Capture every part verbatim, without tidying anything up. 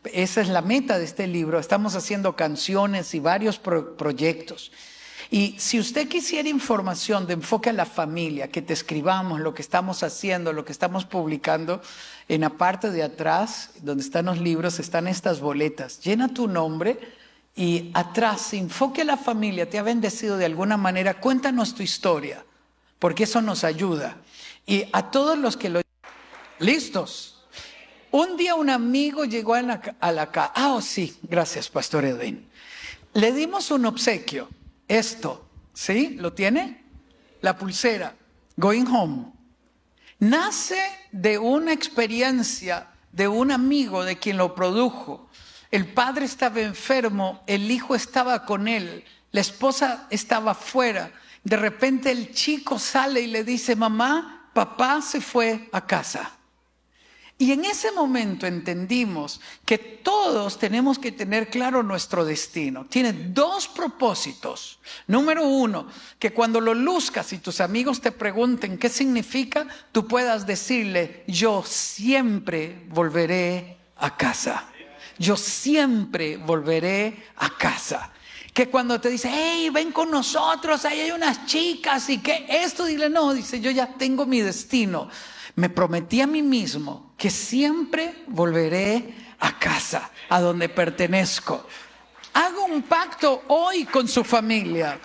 esa es la meta de este libro. Estamos haciendo canciones y varios pro- proyectos. Y si usted quisiera información de enfoque a la familia, que te escribamos lo que estamos haciendo, lo que estamos publicando, en la parte de atrás, donde están los libros, están estas boletas. Llena tu nombre y atrás, enfoque a la familia, te ha bendecido de alguna manera, cuéntanos tu historia, porque eso nos ayuda. Y a todos los que lo... ¿Listos? Un día un amigo llegó a la, a la casa. Ah, oh, sí, gracias, Pastor Edwin. Le dimos un obsequio. Esto, ¿sí? ¿Lo tiene? La pulsera, Going Home. Nace de una experiencia de un amigo de quien lo produjo. El padre estaba enfermo, el hijo estaba con él, la esposa estaba fuera. De repente el chico sale y le dice, mamá, papá se fue a casa. Y en ese momento entendimos que todos tenemos que tener claro nuestro destino. Tiene dos propósitos. Número uno, que cuando lo luzcas y tus amigos te pregunten qué significa, tú puedas decirle, yo siempre volveré a casa. Yo siempre volveré a casa. Que cuando te dice, hey, ven con nosotros, ahí hay unas chicas y que esto, dile, no, dice, yo ya tengo mi destino. Me prometí a mí mismo que siempre volveré a casa, a donde pertenezco. Hago un pacto hoy con su familia.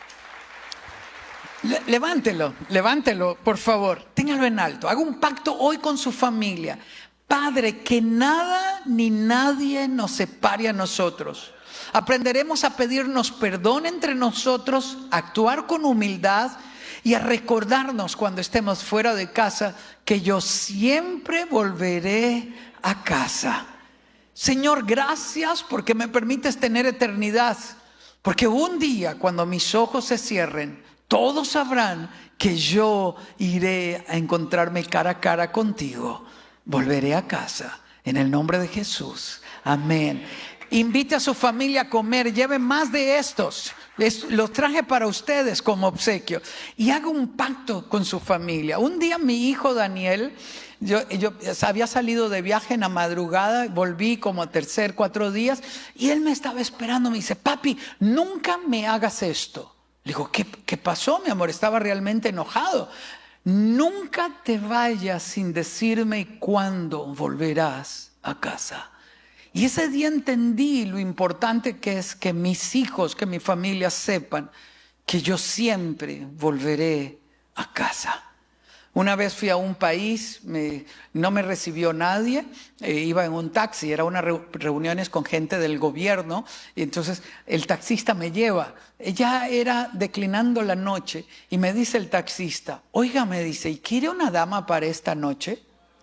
Le- levántelo, levántelo, por favor. Téngalo en alto. Hago un pacto hoy con su familia. Padre, que nada ni nadie nos separe a nosotros. Aprenderemos a pedirnos perdón entre nosotros, a actuar con humildad y a recordarnos cuando estemos fuera de casa que yo siempre volveré a casa. Señor, gracias porque me permites tener eternidad. Porque un día cuando mis ojos se cierren, todos sabrán que yo iré a encontrarme cara a cara contigo. Volveré a casa en el nombre de Jesús. Amén. Invite a su familia a comer, lleve más de estos. Les, los traje para ustedes como obsequio. Y haga un pacto con su familia. Un día mi hijo Daniel, yo, yo había salido de viaje en la madrugada, volví como a tercer, cuatro días, y él me estaba esperando, me dice, papi, nunca me hagas esto. Le digo, ¿qué, qué pasó, mi amor? Estaba realmente enojado. Nunca te vayas sin decirme cuándo volverás a casa. Y ese día entendí lo importante que es que mis hijos, que mi familia sepan que yo siempre volveré a casa. Una vez fui a un país, me, no me recibió nadie, eh, iba en un taxi, era unas re, reuniones con gente del gobierno, y entonces el taxista me lleva. Ya era declinando la noche y me dice el taxista, oiga, me dice, ¿y quiere una dama para esta noche?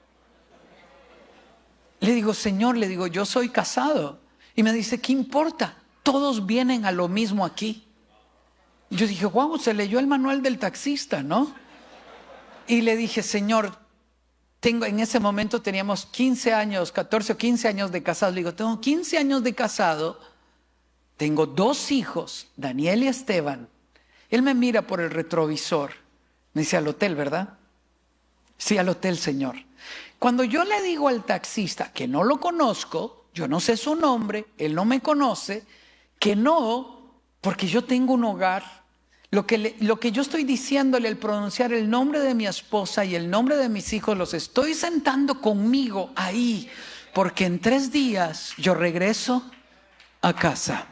Le digo, señor, le digo, yo soy casado. Y me dice, ¿qué importa? Todos vienen a lo mismo aquí. Y yo dije, wow, se leyó el manual del taxista, ¿no? Y le dije, señor, tengo, en ese momento teníamos quince años, catorce o quince años de casado. Le digo, tengo quince años de casado, tengo dos hijos, Daniel y Esteban. Él me mira por el retrovisor. Me dice, al hotel, ¿verdad? Sí, al hotel, señor. Cuando yo le digo al taxista que no lo conozco, yo no sé su nombre, él no me conoce, que no, porque yo tengo un hogar. Lo que, le, lo que yo estoy diciéndole al pronunciar el nombre de mi esposa y el nombre de mis hijos, los estoy sentando conmigo ahí, porque en tres días yo regreso a casa.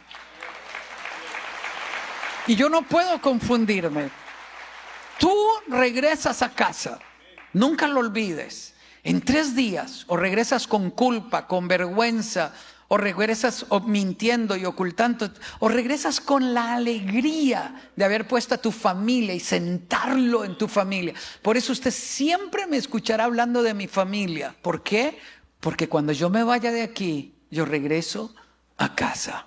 Y yo no puedo confundirme. Tú regresas a casa, nunca lo olvides. En tres días, o regresas con culpa, con vergüenza, o regresas mintiendo y ocultando, o regresas con la alegría de haber puesto a tu familia y sentarlo en tu familia. Por eso usted siempre me escuchará hablando de mi familia. ¿Por qué? Porque cuando yo me vaya de aquí, yo regreso a casa.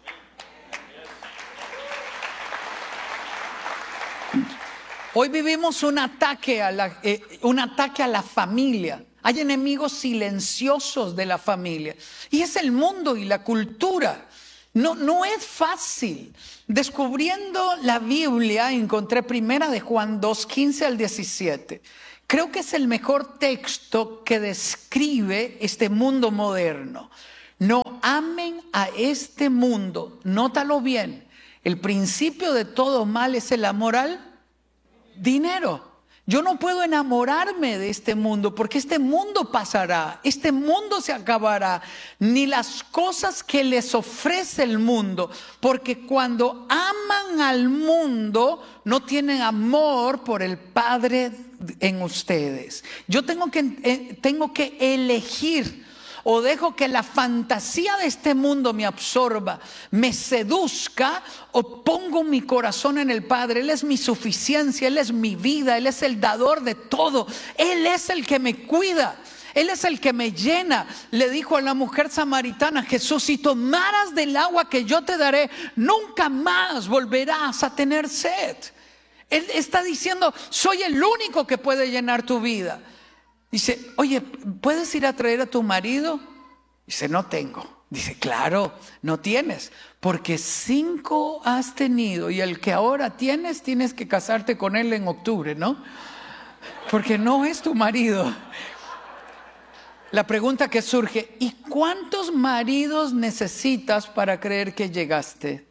Hoy vivimos un ataque a la, eh, un ataque a la familia. Hay enemigos silenciosos de la familia. Y es el mundo y la cultura. No, no es fácil. Descubriendo la Biblia, encontré primera de Juan dos, quince al diecisiete. Creo que es el mejor texto que describe este mundo moderno. No amen a este mundo. Nótalo bien. El principio de todo mal es el amor al dinero. Yo no puedo enamorarme de este mundo porque este mundo pasará, este mundo se acabará, ni las cosas que les ofrece el mundo, porque cuando aman al mundo no tienen amor por el Padre en ustedes. Yo tengo que, eh, tengo que elegir. O dejo que la fantasía de este mundo me absorba, me seduzca, o pongo mi corazón en el Padre. Él es mi suficiencia, Él es mi vida, Él es el dador de todo. Él es el que me cuida, Él es el que me llena. Le dijo a la mujer samaritana, Jesús, si tomaras del agua que yo te daré, nunca más volverás a tener sed. Él está diciendo, soy el único que puede llenar tu vida. Dice, oye, ¿puedes ir a traer a tu marido? Dice, no tengo. Dice, claro, no tienes, porque cinco has tenido y el que ahora tienes, tienes que casarte con él en octubre, ¿no? Porque no es tu marido. La pregunta que surge, ¿y cuántos maridos necesitas para creer que llegaste?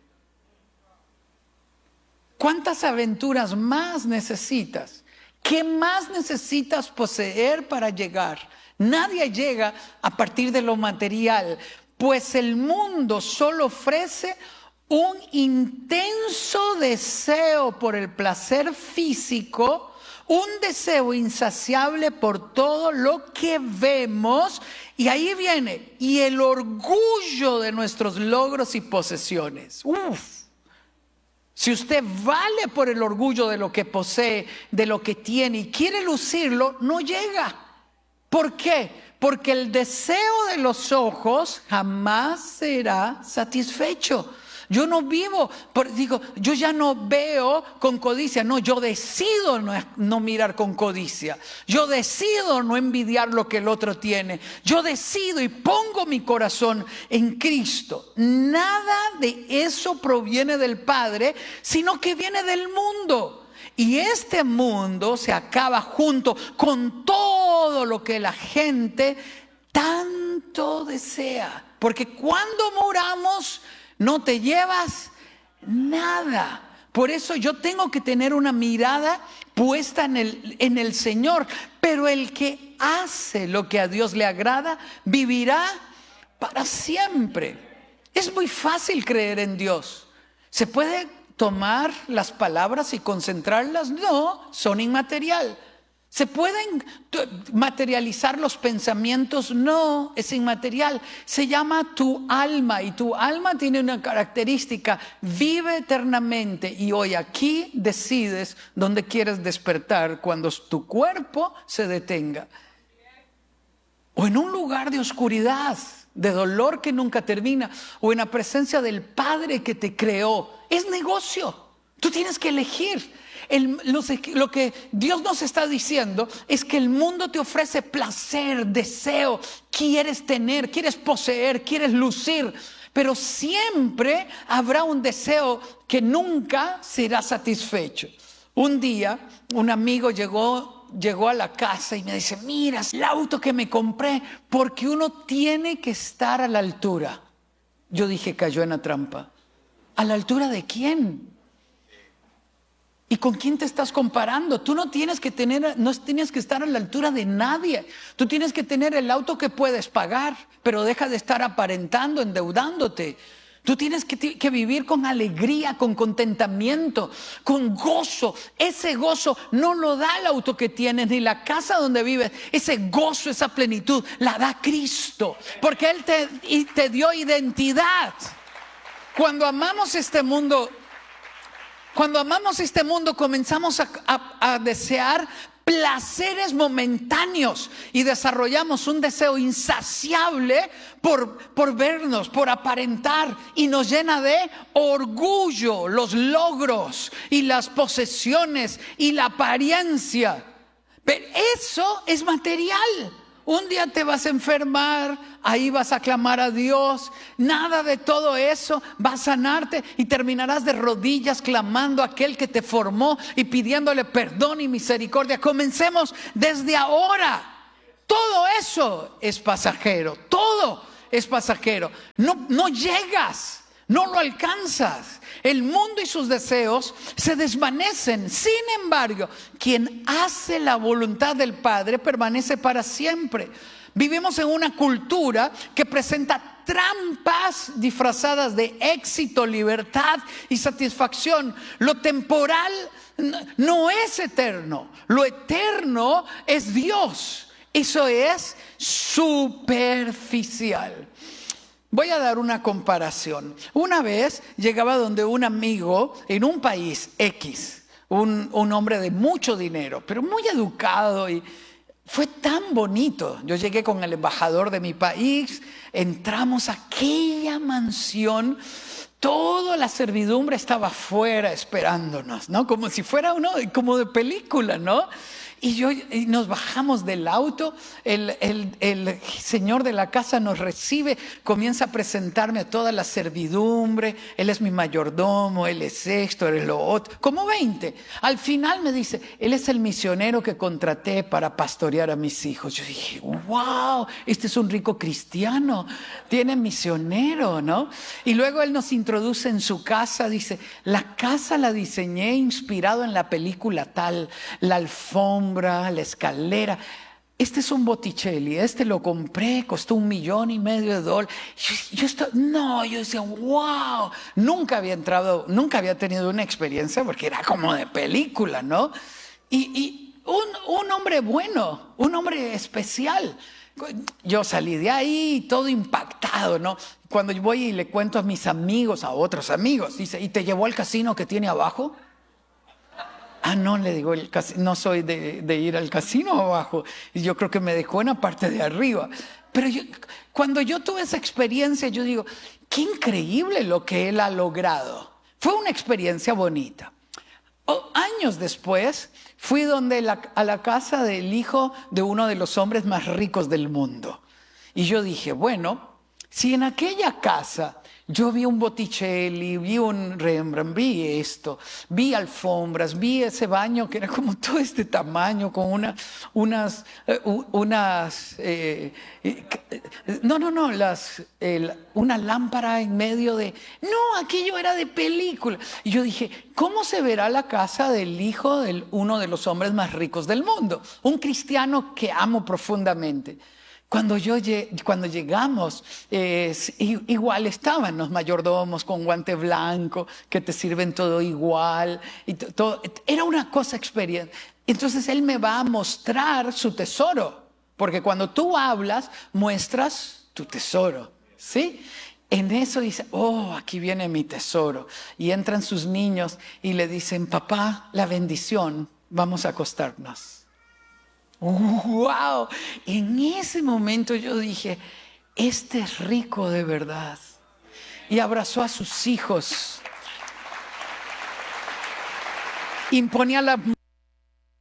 ¿Cuántas aventuras más necesitas? ¿Qué más necesitas poseer para llegar? Nadie llega a partir de lo material, pues el mundo solo ofrece un intenso deseo por el placer físico, un deseo insaciable por todo lo que vemos, y ahí viene, y el orgullo de nuestros logros y posesiones. Uf. Si usted vale por el orgullo de lo que posee, de lo que tiene y quiere lucirlo, no llega. ¿Por qué? Porque el deseo de los ojos jamás será satisfecho. Yo no vivo, por, digo, yo ya no veo con codicia. No, yo decido no, no mirar con codicia. Yo decido no envidiar lo que el otro tiene. Yo decido y pongo mi corazón en Cristo. Nada de eso proviene del Padre, sino que viene del mundo. Y este mundo se acaba junto con todo lo que la gente tanto desea. Porque cuando muramos, no te llevas nada. Por eso yo tengo que tener una mirada puesta en el, en el Señor. Pero el que hace lo que a Dios le agrada, vivirá para siempre. Es muy fácil creer en Dios. ¿Se puede tomar las palabras y concentrarlas? No, son inmaterial. ¿Se pueden materializar los pensamientos? No, es inmaterial. Se llama tu alma, y tu alma tiene una característica: vive eternamente. Y hoy aquí decides dónde quieres despertar cuando tu cuerpo se detenga. O en un lugar de oscuridad, de dolor que nunca termina, o en la presencia del Padre que te creó. Es negocio. Tú tienes que elegir. El, lo, lo que Dios nos está diciendo es que el mundo te ofrece placer, deseo, quieres tener, quieres poseer, quieres lucir, pero siempre habrá un deseo que nunca será satisfecho. Un día un amigo llegó, llegó a la casa y me dice, mira el auto que me compré, porque uno tiene que estar a la altura. Yo dije, cayó en la trampa. ¿A la altura de quién? ¿Y con quién te estás comparando? Tú no tienes que tener, no tienes que estar a la altura de nadie. Tú tienes que tener el auto que puedes pagar, pero deja de estar aparentando, endeudándote. Tú tienes que, que vivir con alegría, con contentamiento, con gozo. Ese gozo no lo da el auto que tienes ni la casa donde vives. Ese gozo, esa plenitud, la da Cristo, porque Él te, y te dio identidad. Cuando amamos este mundo, Cuando amamos este mundo, comenzamos a, a, a desear placeres momentáneos y desarrollamos un deseo insaciable por, por vernos, por aparentar, y nos llena de orgullo los logros y las posesiones y la apariencia. Pero eso es material. Un día te vas a enfermar, ahí vas a clamar a Dios. Nada de todo eso va a sanarte y terminarás de rodillas clamando a aquel que te formó y pidiéndole perdón y misericordia. Comencemos desde ahora. Todo eso es pasajero, todo es pasajero. No, no llegas. No lo alcanzas. El mundo y sus deseos se desvanecen. Sin embargo, quien hace la voluntad del Padre permanece para siempre. Vivimos en una cultura que presenta trampas disfrazadas de éxito, libertad y satisfacción. Lo temporal no es eterno. Lo eterno es Dios. Eso es superficial. Voy a dar una comparación. Una vez llegaba donde un amigo en un país X, un, un hombre de mucho dinero, pero muy educado, y fue tan bonito. Yo llegué con el embajador de mi país, entramos a aquella mansión, toda la servidumbre estaba afuera esperándonos, ¿no? Como si fuera uno, como de película, ¿no? Y, yo, y nos bajamos del auto, el, el, el señor de la casa nos recibe, comienza a presentarme a toda la servidumbre, él es mi mayordomo, él es esto, él es lo otro, como veinte. Al final me dice, él es el misionero que contraté para pastorear a mis hijos. Yo dije, wow, este es un rico cristiano, tiene misionero, ¿no? Y luego él nos introduce en su casa, dice, la casa la diseñé inspirado en la película tal, la alfombra, la escalera. Este es un Botticelli, este lo compré, costó un millón y medio de dólares. Yo, yo estoy, no, yo decía, wow, nunca había entrado, nunca había tenido una experiencia porque era como de película, ¿no? Y, y un, un hombre bueno, un hombre especial. Yo salí de ahí todo impactado, ¿no? Cuando yo voy y le cuento a mis amigos, a otros amigos, dice, ¿y te llevó al casino que tiene abajo? Ah, no, le digo, el no soy de, de ir al casino abajo. Y yo creo que me dejó en la parte de arriba. Pero yo, cuando yo tuve esa experiencia, yo digo, qué increíble lo que él ha logrado. Fue una experiencia bonita. O, años después, fui donde la, a la casa del hijo de uno de los hombres más ricos del mundo. Y yo dije, bueno, si en aquella casa yo vi un Botticelli, vi un Rembrandt, vi esto, vi alfombras, vi ese baño que era como todo este tamaño, con una, unas, eh, unas eh, eh, no, no, no, las, eh, una lámpara en medio de, no, aquello era de película. Y yo dije, ¿cómo se verá la casa del hijo de uno de los hombres más ricos del mundo? Un cristiano que amo profundamente. Cuando, yo, cuando llegamos, eh, igual estaban los mayordomos con guante blanco, que te sirven todo igual. Y todo, era una cosa experiencia. Entonces él me va a mostrar su tesoro, porque cuando tú hablas, muestras tu tesoro, ¿sí? En eso dice, oh, aquí viene mi tesoro. Y entran sus niños y le dicen, papá, la bendición, vamos a acostarnos. ¡Wow! En ese momento yo dije, este es rico de verdad. Y abrazó a sus hijos. Imponía la